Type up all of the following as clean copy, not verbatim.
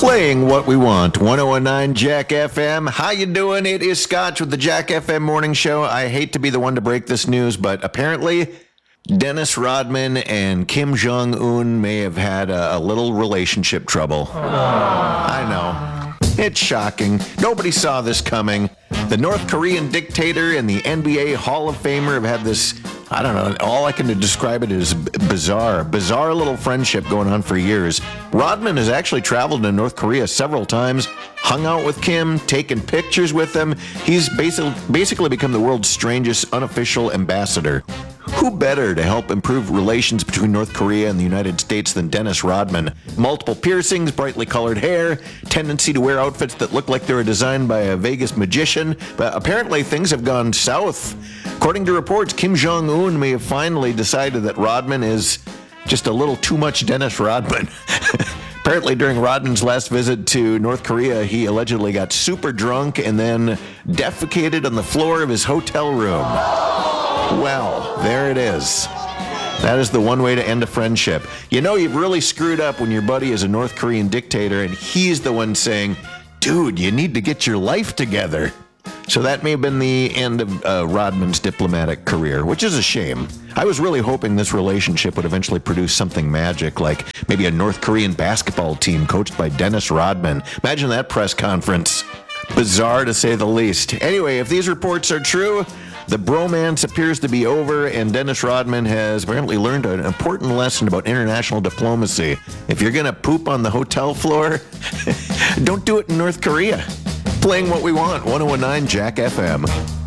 Playing what we want. 1019 Jack FM. How you doing? It is Scotch with the Jack FM Morning Show. I hate to be the one to break this news, but apparently Dennis Rodman and Kim Jong-un may have had a little relationship trouble. I know. It's shocking. Nobody saw this coming. The North Korean dictator and the NBA Hall of Famer have had this, I don't know, all I can describe it as bizarre little friendship going on for years. Rodman has actually traveled to North Korea several times, hung out with Kim, taken pictures with him. He's basically become the world's strangest unofficial ambassador. Who better to help improve relations between North Korea and the United States than Dennis Rodman? Multiple piercings, brightly colored hair, tendency to wear outfits that look like they were designed by a Vegas magician, but apparently things have gone south. According to reports, Kim Jong-un may have finally decided that Rodman is just a little too much Dennis Rodman. Apparently, during Rodman's last visit to North Korea, he allegedly got super drunk and then defecated on the floor of his hotel room. Well, there it is. That is the one way to end a friendship. You know you've really screwed up when your buddy is a North Korean dictator and he's the one saying, dude, you need to get your life together. So that may have been the end of Rodman's diplomatic career, which is a shame. I was really hoping this relationship would eventually produce something magic, like maybe a North Korean basketball team coached by Dennis Rodman. Imagine that press conference. Bizarre to say the least. Anyway, if these reports are true, the bromance appears to be over, and Dennis Rodman has apparently learned an important lesson about international diplomacy. If you're going to poop on the hotel floor, don't do it in North Korea. Playing what we want, 1019 Jack FM.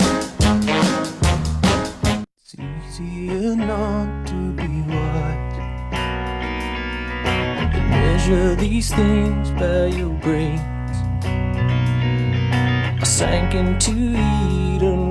It's easier not to be right. You measure these things by your brains. I sank into Eden